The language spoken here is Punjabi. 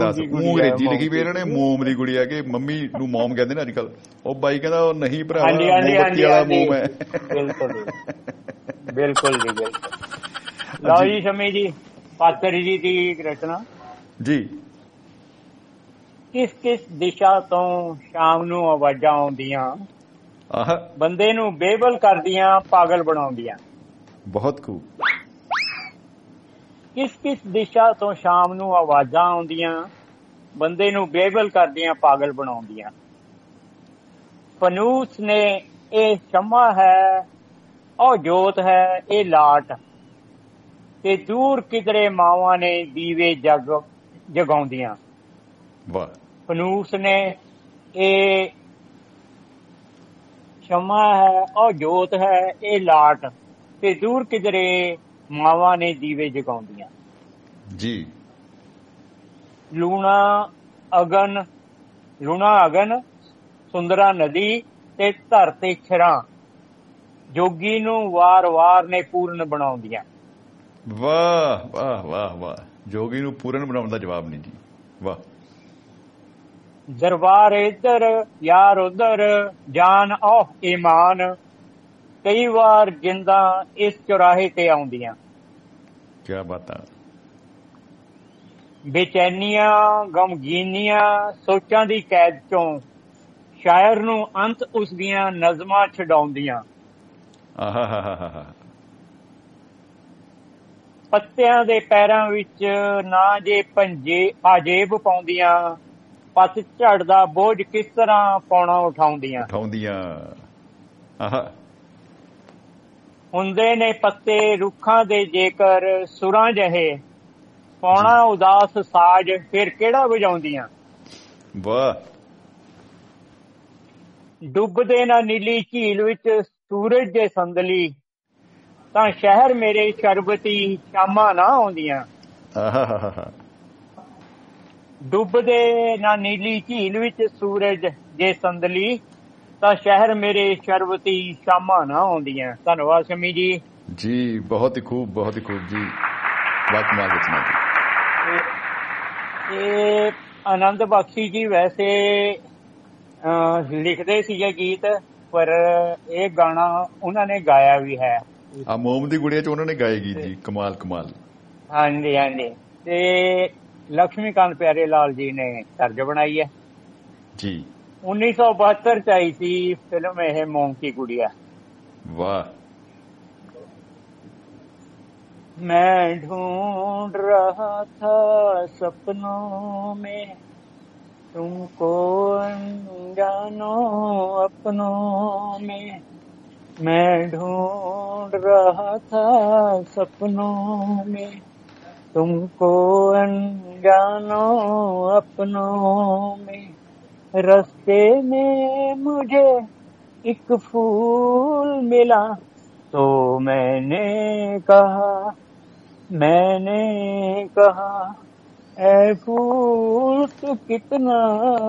ਦੱਸ ਅੰਗਰੇਜ਼ੀ ਲਿਖੀ ਵੀ ਇਹਨਾਂ ਨੇ ਮੋਮ ਦੀ ਗੁੜੀਆ ਕਿ ਮੰਮੀ ਨੂੰ ਮੋਮ ਕਹਿੰਦੇ ਨੇ ਅੱਜ ਕੱਲ। ਉਹ ਬਾਈ ਕਹਿੰਦਾ ਉਹ ਨਹੀਂ ਭਰਾਵਾ ਮੋਮਬੱਤੀ ਵਾਲਾ ਮੋਮ ਹੈ। ਬਿਲਕੁਲ ਬਿਲਕੁਲ ਜੀ ਬਿਲਕੁਲ। ਲਓ ਜੀ ਸ਼ਮੀ ਜੀ ਪਾਤਰ ਜੀ ਦੀ ਰਚਨਾ ਜੀ। ਕਿਸ ਕਿਸ ਦਿਸ਼ਾ ਤੋਂ ਸ਼ਾਮ ਨੂੰ ਆਵਾਜ਼ਾਂ ਆਉਂਦੀਆਂ ਬੰਦੇ ਨੂੰ ਬੇਵਲ ਕਰਦੀਆਂ ਪਾਗਲ ਬਣਾਉਂਦੀਆਂ। ਬਹੁਤ ਖੂਬ। ਕਿਸ ਕਿਸ ਦਿਸ਼ਾ ਤੋਂ ਸ਼ਾਮ ਨੂੰ ਆਵਾਜ਼ਾਂ ਆਉਂਦੀਆਂ ਬੰਦੇ ਨੂੰ ਬੇਵਲ ਕਰਦੀਆਂ ਪਾਗਲ ਬਣਾਉਂਦੀਆਂ। ਫਨੂਸ ਨੇ ਇਹ ਸ਼ਮਾ ਹੈ, ਉਹ ਜੋਤ ਹੈ ਇਹ ਲਾਟ, ਤੇ ਦੂਰ ਕਿਧਰੇ ਮਾਵਾਂ ਨੇ ਦੀਵੇ ਜਗਾਉਂਦੀਆਂ। ਵਾਹ। ਫਨੂਸ ਨੇ ਇਹ ਸ਼ਮਾ ਹੈ, ਉਹ ਜੋਤ ਹੈ ਇਹ ਲਾਟ, ਤੇ ਦੂਰ ਕਿਧਰੇ ਮਾਵਾਂ ਨੇ ਦੀਵੇ ਜਗਾਉਂਦੀਆਂ। ਜੀ। ਲੂਣਾ ਅਗਨ ਸੁੰਦਰਾ ਨਦੀ ਤੇ ਧਰਤੀ ਛਰਾਂ, ਜੋਗੀ ਨੂੰ ਵਾਰ-ਵਾਰ ਨੇ ਪੂਰਨ ਬਣਾਉਂਦੀਆਂ। ਵਾਹ ਵਾਹ ਵਾਹ ਵਾਹ। ਜੋਗੀ ਨੂੰ ਪੂਰਨ ਬਣਾਉਣ ਦਾ ਜਵਾਬ ਨਹੀਂ ਜੀ। ਵਾਹ। ਦਰਬਾਰ ਇੱਧਰ ਯਾਰ ਉੱਧਰ ਜਾਨ ਔਹ ਈਮਾਨ, ਕਈ ਵਾਰ ਜਿੰਦਾਂ ਇਸ ਚੁਰਾਹੇ ਤੇ ਆਉਂਦੀਆਂ। ਕਿਆ ਬਾਤਾਂ। ਬੇਚੈਨੀਆਂ ਗਮਗੀਨੀਆਂ ਸੋਚਾਂ ਦੀ ਕੈਦ ਚੋਂ ਸ਼ਾਇਰ ਨੂੰ ਅੰਤ ਉਸ ਦੀਆਂ ਨਜ਼ਮਾਂ ਛਡਾਉਂਦੀਆਂ। ਪੱਤਿਆਂ ਦੇ ਪੈਰਾਂ ਵਿੱਚ ਨਾ ਜੇ ਆਜੇਬ ਪਾਉਂਦੀਆਂ, ਪਤਝੜ ਦਾ ਬੋਝ ਕਿਸ ਤਰ੍ਹਾਂ ਪਾਉਣਾ ਉਠਾਉਂਦੀਆਂ। ਹੁੰਦੇ ਨੇ ਪੱਤੇ ਰੁੱਖਾਂ ਦੇ ਜੇਕਰ ਸੁਰਾਂ ਜਿਹੇ, ਪਾਉਣਾ ਉਦਾਸ ਸਾਜ ਫਿਰ ਕਿਹੜਾ ਵਜਾਉਂਦੀਆਂ। ਵਾਹ। ਡੁੱਬਦੇ ਨਾ ਨੀਲੀ ਝੀਲ ਵਿੱਚ ਸੂਰਜ ਦੇ ਸੰਦਲੀ, ਤਾਂ ਸ਼ਹਿਰ ਮੇਰੇ ਸ਼ਰਬਤੀ ਸ਼ਾਮਾਂ ਨਾ ਆਉਂਦੀਆਂ। ਡੁੱਬਦੇ ਨਾ ਨੀਲੀ ਝੀਲ ਵਿੱਚ ਸੂਰਜ ਜੇ ਸੰਦਲੀ, ਤਾਂ ਸ਼ਹਿਰ ਮੇਰੇ ਸ਼ਰਬਤੀ ਸ਼ਾਮਾਂ ਨਾ ਆਉਂਦੀਆਂ। ਧੰਨਵਾਦ ਸ਼ਮੀ ਜੀ। ਜੀ ਬਹੁਤ ਹੀ ਖੂਬ ਜੀ। ਬਾਕਮਾਲ ਰਚਨਾ ਜੀ। ਇਹ ਆਨੰਦ ਬਖਸ਼ੀ ਜੀ ਵੈਸੇ ਲਿਖਦੇ ਸੀਗੇ ਗੀਤ, ਪਰ ਇਹ ਗਾਣਾ ਉਹਨਾਂ ਨੇ ਗਾਇਆ ਵੀ ਹੈ। ਮੋਮ ਦੀ ਗੁੜੀਆ ਚ ਉਹਨਾਂ ਨੇ ਗਾਏ ਗੀਤ ਜੀ। ਕਮਾਲ। ਹਾਂਜੀ ਹਾਂਜੀ। ਤੇ ਲక్ష్ਮੀਕਾਂਤ ਪਿਆਰੇ ਲਾਲ ਜੀ ਨੇ ਤਰਜ ਬਣਾਈ ਹੈ ਜੀ। 1972 ਚ ਆਈ ਸੀ ਫਿਲਮ ਇਹ ਮੋਮ ਕੀ ਗੁੜੀਆ। ਵਾਹ। मैं ढूंढ रहा था सपनों में तुमको अनजानों अपनों में, मैं ढूंढ रहा था सपनों में तुमको अनजानों अपनों में, रास्ते में मुझे एक फूल मिला तो मैंने कहा ऐ फूल तू कितना